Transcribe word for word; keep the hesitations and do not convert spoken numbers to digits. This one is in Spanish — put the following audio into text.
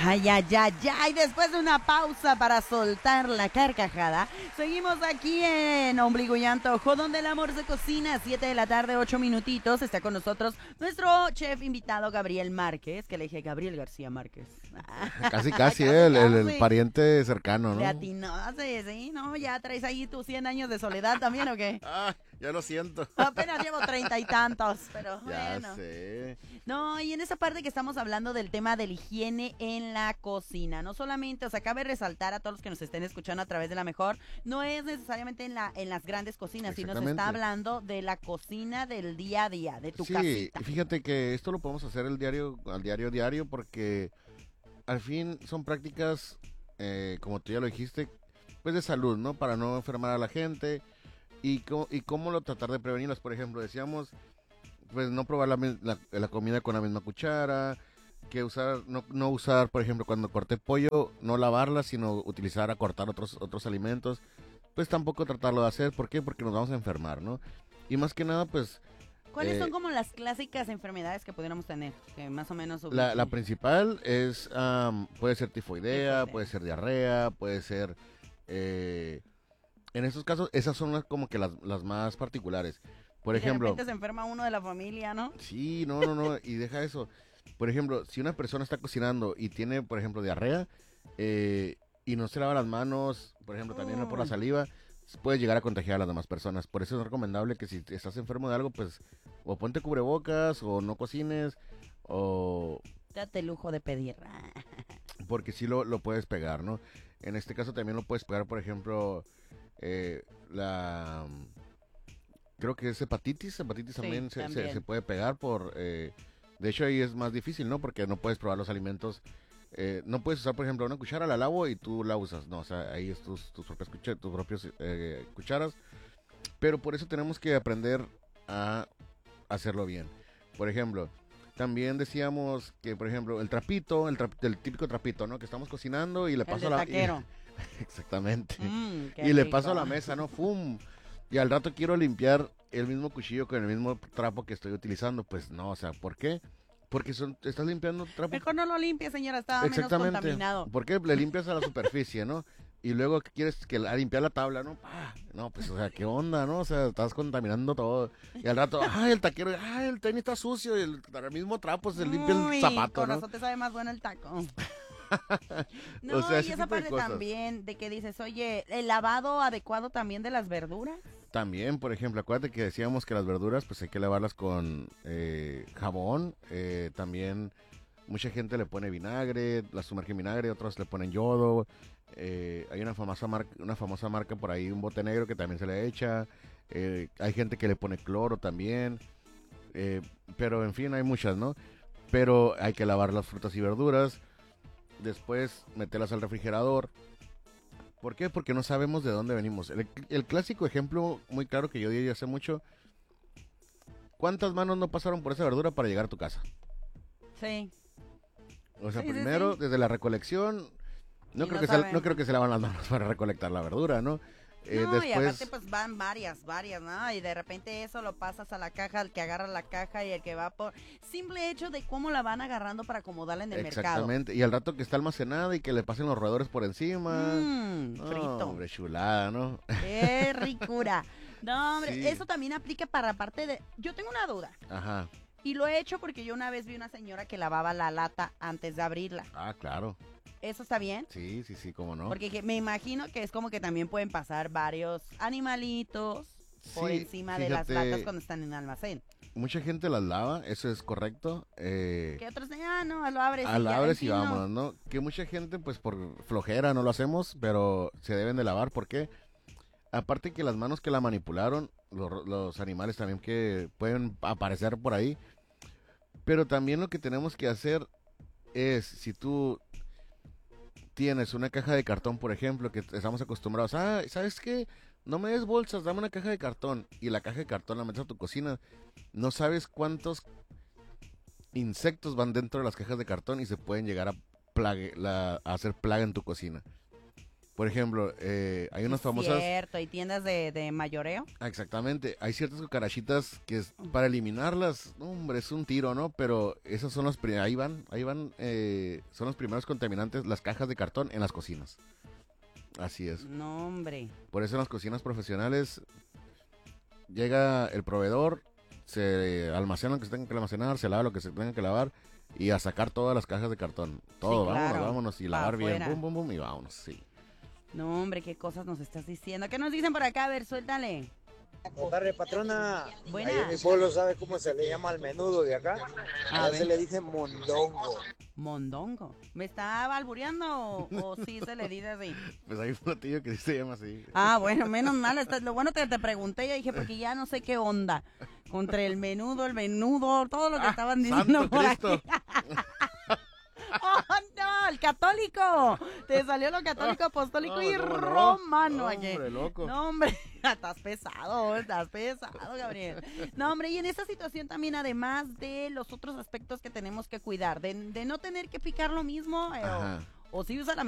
Ay, ay, ay, ay, después de una pausa para soltar la carcajada, seguimos aquí en Ombligo y Antojo, donde el amor se cocina, siete de la tarde, ocho minutitos. Está con nosotros nuestro chef invitado, Gabriel Márquez, que le dije Gabriel García Márquez. Casi, casi, Casi, el, el, el casi. pariente cercano, Le ¿no? atinó, sí, sí, ¿no? ¿Ya traes ahí tus cien años de soledad también o qué? Ah, ya lo siento. Apenas llevo treinta y tantos, pero Ya bueno. sé. No, y en esa parte que estamos hablando del tema de la higiene en la cocina, no solamente, o sea, cabe resaltar a todos los que nos estén escuchando a través de la mejor, no es necesariamente en la en las grandes cocinas, sino se está Exactamente. hablando de la cocina del día a día, de tu Sí, casita. y fíjate que esto lo podemos hacer el diario, al diario diario, porque al fin son prácticas, eh, como tú ya lo dijiste, pues de salud, ¿no? Para no enfermar a la gente y, co- y cómo lo tratar de prevenirlas. Por ejemplo, decíamos, pues no probar la, mi- la- la comida con la misma cuchara, que usar, no, no usar, por ejemplo, cuando corté pollo, no lavarla, sino utilizar a cortar otros, otros alimentos. Pues tampoco tratarlo de hacer, ¿por qué? Porque nos vamos a enfermar, ¿no? Y más que nada, pues ¿Cuáles son eh, como las clásicas enfermedades que pudiéramos tener? Que más o menos La, la ubique. principal es, am, puede ser tifoidea, Tifoidea. puede ser diarrea, puede ser, eh, en estos casos, esas son las, como que las, las más particulares. Por Y de ejemplo, repente se enferma uno de la familia, ¿no? sí, no, no, no, y deja eso. Por ejemplo, si una persona está cocinando y tiene, por ejemplo, diarrea, eh, y no se lava las manos, por ejemplo, también por la Uy. saliva, puede llegar a contagiar a las demás personas. Por eso es recomendable que si estás enfermo de algo, pues, o ponte cubrebocas, o no cocines, o Date el lujo de pedir. porque sí lo, lo puedes pegar, ¿no? En este caso también lo puedes pegar, por ejemplo, eh, la... Creo que es hepatitis, hepatitis Sí, también se, se- también. se puede pegar por... eh, de hecho ahí es más difícil, ¿no? Porque no puedes probar los alimentos. eh, no puedes usar, por ejemplo, una cuchara, la lavo y tú la usas. No, o sea, ahí es tus, tus propias cucha- tus propios eh, cucharas. Pero por eso tenemos que aprender a hacerlo bien. Por ejemplo, también decíamos que, por ejemplo, el trapito, el, trap- el típico trapito, ¿no? Que estamos cocinando y le El paso de la... y- taquero. exactamente. Mm, qué Y le rico. paso a la mesa, ¿no? ¡Fum! Y al rato quiero limpiar el mismo cuchillo con el mismo trapo que estoy utilizando. Pues no, o sea, ¿por qué? Porque son, estás limpiando trapo. Mejor no lo limpie, señora, estaba menos Exactamente. contaminado. ¿Por qué? Le limpias a la superficie, ¿no? Y luego quieres que a limpiar la tabla, ¿no? ¡Pah! No, pues, o sea, ¿qué onda, no? O sea, estás contaminando todo. Y al rato, ¡ay, el taquero! ¡Ay, el tenis está sucio! Y el, el mismo trapo se limpia el Uy, zapato, con ¿no? razón te sabe más bueno el taco. O No, sea, y ese esa tipo de parte cosas. también de que dices, oye, el lavado adecuado también de las verduras. También, por ejemplo, acuérdate que decíamos que las verduras, pues hay que lavarlas con eh, jabón. eh, también mucha gente le pone vinagre, las sumerge en vinagre, otros le ponen yodo. eh, hay una famosa marca, una famosa marca por ahí, un bote negro que también se le echa. eh, hay gente que le pone cloro también. eh, pero en fin, hay muchas, ¿no? Pero hay que lavar las frutas y verduras. Después meterlas al refrigerador. ¿Por qué? Porque no sabemos de dónde venimos. El, el clásico ejemplo muy claro que yo di hace mucho. ¿Cuántas manos no pasaron por esa verdura para llegar a tu casa? Sí. O sea, Sí, sí, primero, sí. desde la recolección, no Y creo no que se, no saben. creo que se lavan las manos para recolectar la verdura, ¿no? Eh, No, y aparte después, pues van varias, varias, ¿no? Y de repente eso lo pasas a la caja, al que agarra la caja y el que va por... Simple hecho de cómo la van agarrando para acomodarla en el mercado. exactamente. Y al rato que está almacenada y que le pasen los roedores por encima. Mmm, No, frito. hombre, chulada, ¿no? Qué ricura. No, hombre, Sí. eso también aplica para la parte de... Yo tengo una duda. Ajá. Y lo he hecho porque yo una vez vi una señora que lavaba la lata antes de abrirla. Ah, claro. ¿Eso está bien? Sí, sí, sí, cómo no. Porque que- me imagino que es como que también pueden pasar varios animalitos por Sí, encima de las fíjate, latas cuando están en el almacén. mucha gente las lava, eso es correcto. Eh, Que otros dicen, ah, no, lo abres a y la ya. abres En y fin, no. vámonos, ¿no? Que mucha gente, pues por flojera no lo hacemos, pero se deben de lavar. ¿Por qué? Aparte que las manos que la manipularon, los, los animales también que pueden aparecer por ahí. Pero también lo que tenemos que hacer es, si tú tienes una caja de cartón, por ejemplo, que estamos acostumbrados, ah, ¿sabes qué? No me des bolsas, dame una caja de cartón. Y la caja de cartón la metes a tu cocina. No sabes cuántos insectos van dentro de las cajas de cartón y se pueden llegar a, plague, la, a hacer plaga en tu cocina. Por ejemplo, eh, hay unas famosas... Cierto, hay tiendas de, de mayoreo. Ah, exactamente, hay ciertas cucarachitas que es, para eliminarlas, no, hombre, es un tiro, ¿no? Pero esas son las, pri- ahí van, ahí van, eh, son los primeros contaminantes, las cajas de cartón en las cocinas. Así es. No, hombre. Por eso en las cocinas profesionales llega el proveedor, se almacena lo que se tenga que almacenar, se lava lo que se tenga que lavar y a sacar todas las cajas de cartón. Todo, Sí, vámonos, claro. vámonos y Pa' lavar bien, afuera. bum, bum, bum y vámonos, sí. No, hombre, qué cosas nos estás diciendo. ¿Qué nos dicen por acá? A ver, suéltale. Buenas tardes, patrona. Buenas. Ahí en mi pueblo, ¿sabe cómo se le llama al menudo de acá? A Allá ver. se le dice mondongo. Mondongo. ¿Me está albureando o, o sí se le dice así? Pues hay un platillo que sí se llama así. Ah, bueno, menos mal. Está, lo bueno que te pregunté, ya dije, porque ya no sé qué onda. Contra el menudo, el menudo, todo lo que Ah, estaban diciendo ¡Santo por Cristo! aquí. ¡Oh, no! ¡El católico! Te salió lo católico, apostólico No, y ¿cómo no? romano aquí. Hombre, loco. No, hombre, estás pesado, estás pesado, Gabriel. No, hombre, y en esta situación también, además de los otros aspectos que tenemos que cuidar, de, de no tener que picar lo mismo, eh, Ajá. o, o si usa la